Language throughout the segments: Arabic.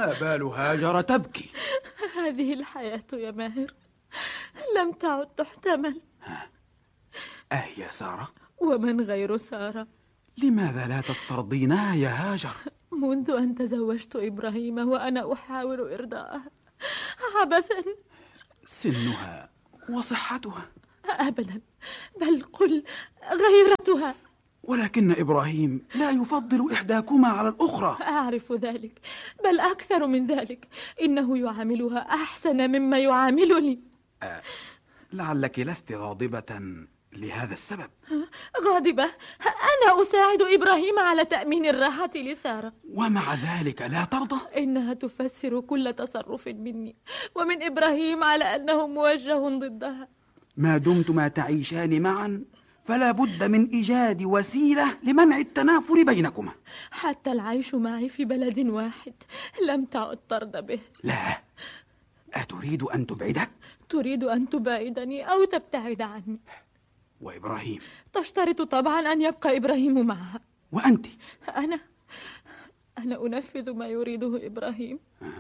ما بال هاجر تبكي؟ هذه الحياة يا ماهر، لم تعد تحتمل. أهي سارة؟ ومن غير سارة؟ لماذا لا تسترضينها يا هاجر؟ منذ أن تزوجت إبراهيم وأنا أحاول إرضاءها عبثا. سنها وصحتها. أبدا، بل قل غيرتها. ولكن إبراهيم لا يفضل إحداكما على الأخرى. أعرف ذلك، بل أكثر من ذلك، إنه يعاملها أحسن مما يعاملني. لعلك لست غاضبة لهذا السبب. غاضبة؟ أنا أساعد إبراهيم على تأمين الراحة لسارة، ومع ذلك لا ترضى؟ إنها تفسر كل تصرف مني ومن إبراهيم على أنه موجه ضدها. ما دمتما تعيشان معا فلا بد من إيجاد وسيلة لمنع التنافر بينكما. حتى العيش معي في بلد واحد لم تعد ترضى به. لا، أتريد أن تبعدك؟ تريد أن تباعدني أو تبتعد عني. وإبراهيم؟ تشترط طبعا أن يبقى إبراهيم معها. وأنت؟ أنا أنفذ ما يريده إبراهيم.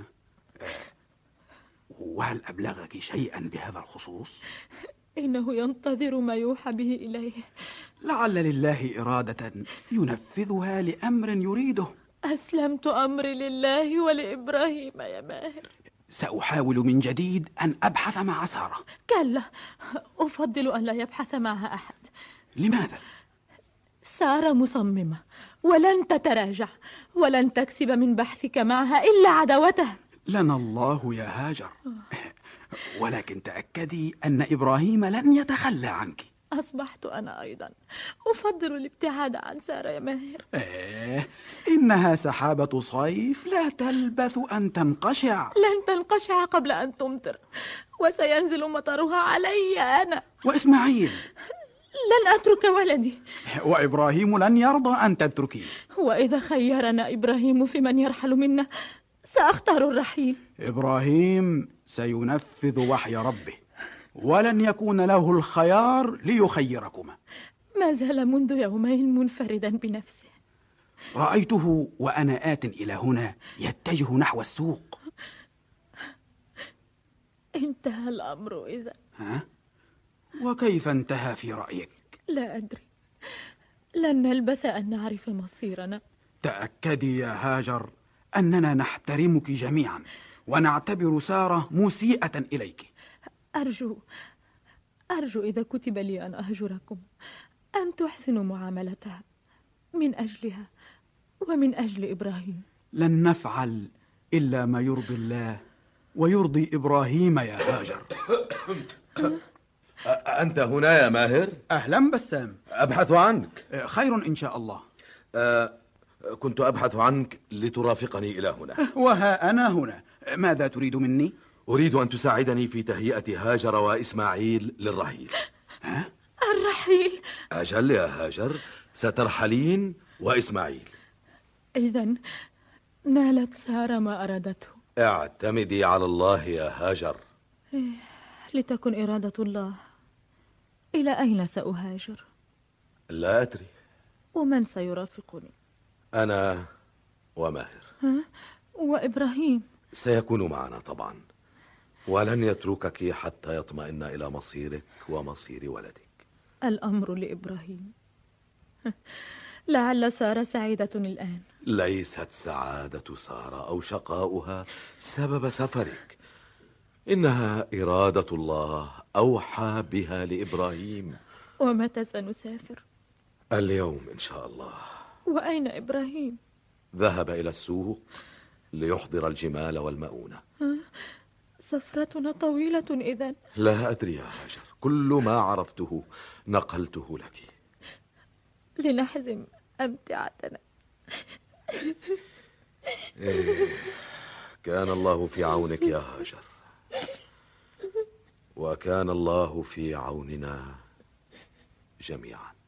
وهل أبلغك شيئا بهذا الخصوص؟ إنه ينتظر ما يوحى به إليه. لعل لله إرادة ينفذها لأمر يريده. أسلمت أمري لله ولإبراهيم يا ماهر. سأحاول من جديد أن أبحث مع سارة. كلا، أفضل أن لا يبحث معها أحد. لماذا؟ سارة مصممة ولن تتراجع، ولن تكسب من بحثك معها إلا عداوتها. لنا الله يا هاجر. ولكن تأكدي أن إبراهيم لن يتخلى عنك. أصبحت أنا أيضا أفضل الابتعاد عن سارة يا ماهر. إنها سحابة صيف لا تلبث أن تنقشع. لن تنقشع قبل أن تمطر، وسينزل مطرها علي أنا. وإسماعيل؟ لن أترك ولدي. وإبراهيم لن يرضى أن تتركيه. وإذا خيرنا إبراهيم في من يرحل منا سأختار الرحيل. إبراهيم سينفذ وحي ربه، ولن يكون له الخيار ليخيركما. ما زال منذ يومين منفردا بنفسه. رأيته وأنا آت إلى هنا يتجه نحو السوق. انتهى الأمر إذا. وكيف انتهى في رأيك؟ لا أدري، لن نلبث أن نعرف مصيرنا. تأكدي يا هاجر أننا نحترمك جميعا، ونعتبر سارة مسيئة إليك. أرجو إذا كتب لي أن أهجركم أن تحسنوا معاملتها، من أجلها ومن أجل إبراهيم. لن نفعل إلا ما يرضي الله ويرضي إبراهيم يا هاجر. أنت هنا يا ماهر؟ أهلا بسام. أبحث عنك. خير إن شاء الله. كنت أبحث عنك لترافقني إلى هنا. وها أنا هنا. ماذا تريد مني؟ أريد أن تساعدني في تهيئة هاجر وإسماعيل للرحيل. الرحيل؟ أجل يا هاجر، سترحلين وإسماعيل. إذن نالت سارة ما أرادته. اعتمدي على الله يا هاجر. لتكن إرادة الله. إلى أين سأهاجر؟ لا أدري. ومن سيرافقني؟ أنا وماهر. وإبراهيم؟ سيكون معنا طبعا، ولن يتركك حتى يطمئن إلى مصيرك ومصير ولدك. الأمر لإبراهيم. لعل سارة سعيدة الآن. ليست سعادة سارة أو شقاؤها سبب سفرك، إنها إرادة الله أوحى بها لإبراهيم. ومتى سنسافر؟ اليوم إن شاء الله. وأين إبراهيم؟ ذهب إلى السوق ليحضر الجمال والمؤونة. سفرتنا طويلة إذن؟ لا أدري يا هاجر، كل ما عرفته نقلته لك. لنحزم أمتعتنا. كان الله في عونك يا هاجر، وكان الله في عوننا جميعا.